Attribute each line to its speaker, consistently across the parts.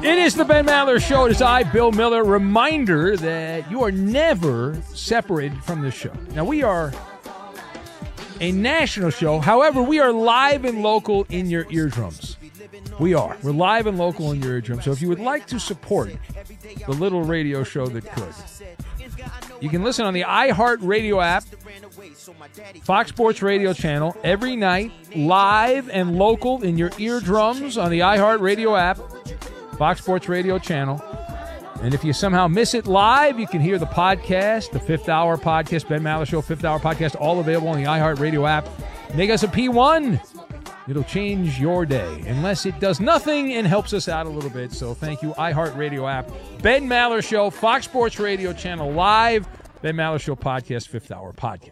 Speaker 1: It is the Ben Maller Show. It is I, Bill Miller. Reminder that you are never separated from this show. Now, we are a national show. However, we are live and local in your eardrums. We are. We're live and local in your eardrums. So if you would like to support the little radio show that could, you can listen on the iHeartRadio app, Fox Sports Radio channel, every night, live and local in your eardrums on the iHeartRadio app, Fox Sports Radio channel. And if you somehow miss it live, you can hear the podcast, the Fifth Hour podcast, Ben Maller Show, Fifth Hour podcast, all available on the iHeartRadio app. Make us a P1. It'll change your day, unless it does nothing and helps us out a little bit. So thank you, iHeartRadio app, Ben Maller Show, Fox Sports Radio channel, live, Ben Maller Show podcast, Fifth Hour podcast.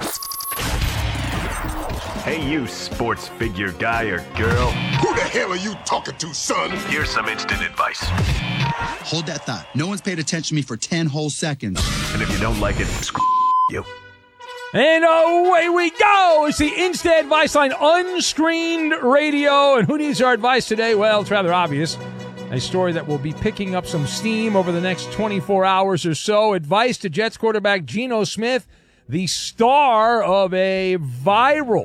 Speaker 2: Hey, you sports figure guy or girl.
Speaker 3: Who the hell are you talking to, son?
Speaker 2: Here's some instant advice.
Speaker 4: Hold that thought. No one's paid attention to me for 10 whole seconds.
Speaker 2: And if you don't like it, screw you.
Speaker 1: And away we go. It's the Instant Advice Line, unscreened radio. And who needs our advice today? Well, it's rather obvious. A story that will be picking up some steam over the next 24 hours or so. Advice to Jets quarterback Geno Smith, the star of a viral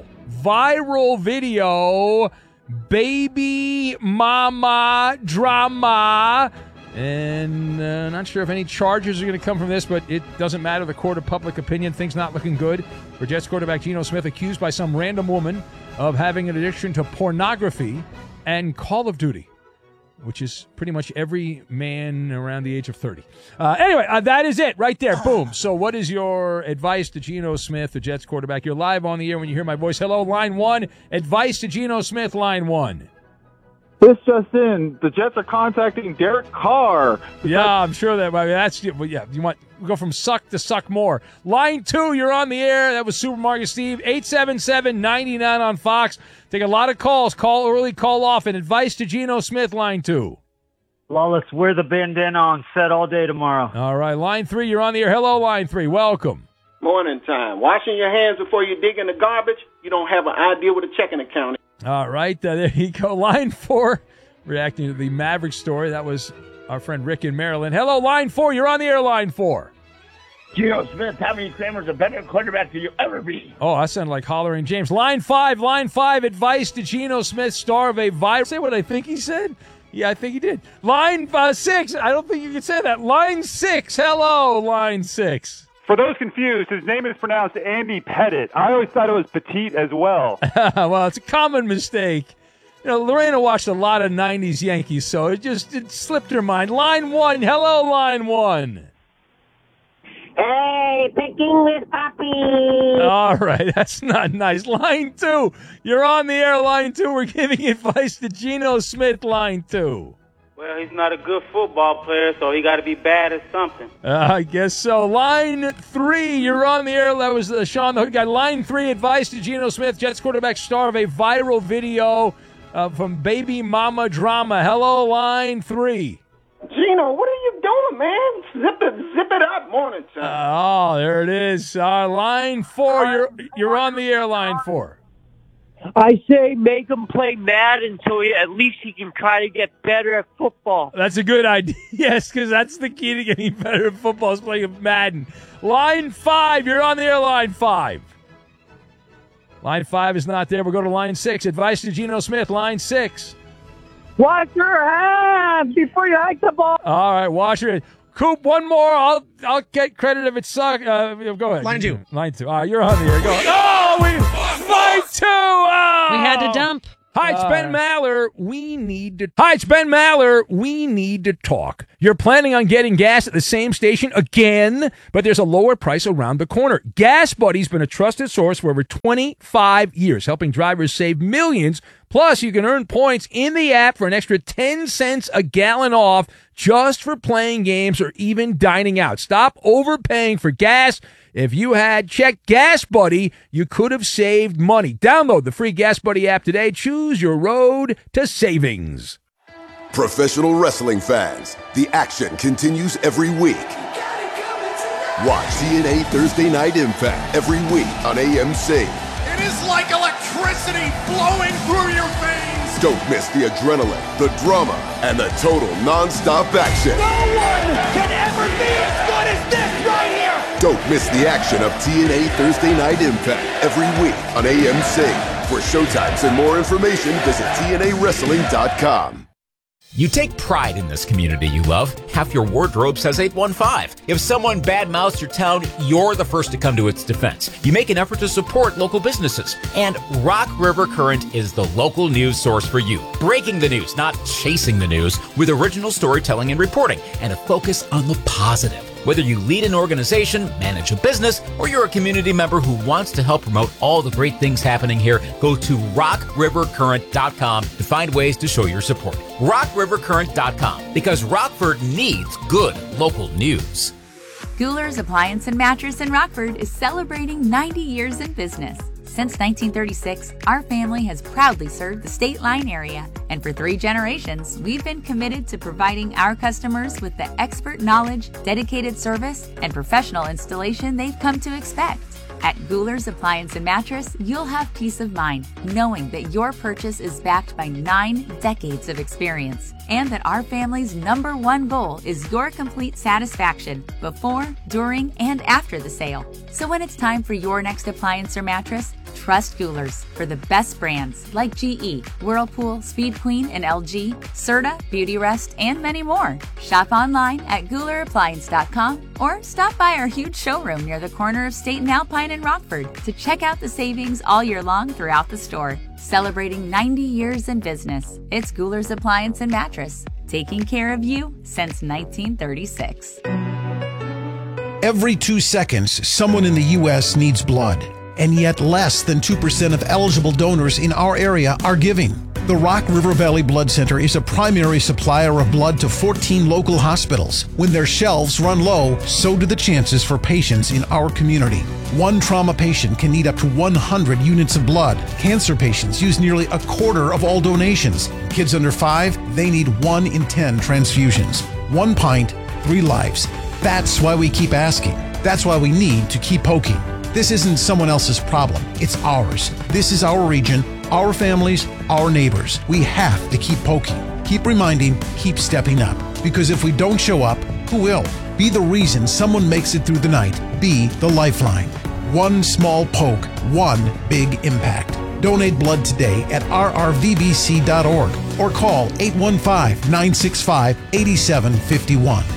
Speaker 1: video, baby mama drama. And not sure if any charges are going to come from this, but it doesn't matter. The court of public opinion, things not looking good for Jets quarterback Geno Smith, accused by some random woman of having an addiction to pornography and Call of Duty, which is pretty much every man around the age of 30. Anyway, that is it right there. Boom. So what is your advice to Geno Smith, the Jets quarterback? You're live on the air when you hear my voice. Hello, line one. Advice to Geno Smith, line one.
Speaker 5: This just in, the Jets are contacting Derek Carr.
Speaker 1: Yeah, I'm sure that. That's you want we go from suck to suck more. Line two, you're on the air. That was Supermarket Steve. 877-99 on Fox. Take a lot of calls. Call early, call often. Advice to Geno Smith, line two.
Speaker 6: Lawless, wear the bandana on set all day tomorrow.
Speaker 1: All right, line three, you're on the air. Hello, line three. Welcome.
Speaker 7: Morning time. Washing your hands before you dig in the garbage, you don't have an idea what a checking account is.
Speaker 1: All right, there you go. Line four, reacting to the Maverick story. That was our friend Rick in Maryland. Hello, line four. You're on the air, line four.
Speaker 8: Geno Smith, how many Kramer's a better quarterback than you ever be?
Speaker 1: Oh, I sound like Hollering James. Line five, advice to Geno Smith, star of a viral. Say what I think he said? Yeah, I think he did. Line six, I don't think you can say that. Line six, hello, line six.
Speaker 5: For those confused, his name is pronounced Andy Pettit. I always thought it was Petite as well.
Speaker 1: Well, it's a common mistake. You know, Lorena watched a lot of 90s Yankees, so it slipped her mind. Line one, hello, line one.
Speaker 9: Hey, picking with Poppy.
Speaker 1: All right, that's not nice. Line two, you're on the air, line two. We're giving advice to Geno Smith, line two.
Speaker 10: Well, he's not a good football player, so he got to be bad at something.
Speaker 1: I guess so. Line three, you're on the air. That was Sean the Hood guy. Line three, advice to Geno Smith, Jets quarterback, star of a viral video from Baby Mama Drama. Hello, line three.
Speaker 7: Geno, what are you doing, man? Zip it up, morning time.
Speaker 1: There it is. Line four, you're on the air, line four.
Speaker 6: I say make him play Madden so at least he can try to get better at football.
Speaker 1: That's a good idea. Yes, because that's the key to getting better at football is playing Madden. Line five, you're on the air, line five. Line five is not there. We'll go to line six. Advice to Geno Smith, line six.
Speaker 6: Wash your hands before you hike the ball.
Speaker 1: All right, wash your hands. Coop, one more. I'll get credit if it sucks. Go ahead.
Speaker 11: Line two.
Speaker 1: Line two. All right, you're on the air. Go ahead. Oh, line two. Oh.
Speaker 11: We had to dump.
Speaker 1: Hi, it's Ben Maller. We need to talk. You're planning on getting gas at the same station again, but there's a lower price around the corner. Gas Buddy's been a trusted source for over 25 years, helping drivers save millions. Plus, you can earn points in the app for an extra 10 cents a gallon off just for playing games or even dining out. Stop overpaying for gas. If you had checked Gas Buddy, you could have saved money. Download the free Gas Buddy app today. Choose your road to savings.
Speaker 3: Professional wrestling fans, the action continues every week. Watch TNA Thursday Night Impact every week on AMC.
Speaker 12: It is like electricity flowing through your veins.
Speaker 3: Don't miss the adrenaline, the drama, and the total non-stop action.
Speaker 11: No one can ever be as good as this right here!
Speaker 3: Don't miss the action of TNA Thursday Night Impact every week on AMC. For showtimes and more information, visit TNAWrestling.com.
Speaker 12: You take pride in this community you love. Half your wardrobe says 815. If someone badmouths your town, you're the first to come to its defense. You make an effort to support local businesses. And Rock River Current is the local news source for you. Breaking the news, not chasing the news, with original storytelling and reporting, and a focus on the positive. Whether you lead an organization, manage a business, or you're a community member who wants to help promote all the great things happening here, go to rockrivercurrent.com to find ways to show your support. rockrivercurrent.com, because Rockford needs good local news.
Speaker 13: Gouler's Appliance and Mattress in Rockford is celebrating 90 years in business. Since 1936, our family has proudly served the State Line area, and for 3 generations, we've been committed to providing our customers with the expert knowledge, dedicated service, and professional installation they've come to expect. At Gouler's Appliance and Mattress, you'll have peace of mind knowing that your purchase is backed by 9 decades of experience, and that our family's #1 goal is your complete satisfaction before, during, and after the sale. So when it's time for your next appliance or mattress, trust Gouler's for the best brands like GE, Whirlpool, Speed Queen, and LG, Serta, Beautyrest, and many more. Shop online at GoulerAppliance.com or stop by our huge showroom near the corner of State and Alpine in Rockford to check out the savings all year long throughout the store. Celebrating 90 years in business, it's Gouler's Appliance and Mattress, taking care of you since 1936.
Speaker 14: Every 2 seconds, someone in the U.S. needs blood. And yet less than 2% of eligible donors in our area are giving. The Rock River Valley Blood Center is a primary supplier of blood to 14 local hospitals. When their shelves run low, so do the chances for patients in our community. One trauma patient can need up to 100 units of blood. Cancer patients use nearly a quarter of all donations. Kids under 5, they need 1 in 10 transfusions. 1 pint, 3 lives. That's why we keep asking. That's why we need to keep poking. This isn't someone else's problem. It's ours. This is our region, our families, our neighbors. We have to keep poking, keep reminding, keep stepping up. Because if we don't show up, who will? Be the reason someone makes it through the night. Be the lifeline. One small poke, one big impact. Donate blood today at rrvbc.org or call 815-965-8751.